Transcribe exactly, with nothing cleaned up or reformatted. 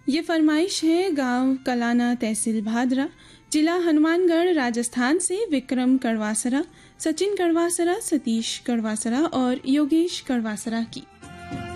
ये फरमाइश है गांव कलाना, तहसील भादरा, जिला हनुमानगढ़, राजस्थान से विक्रम कड़वासरा, सचिन कड़वासरा, सतीश कड़वासरा और योगेश कड़वासरा की।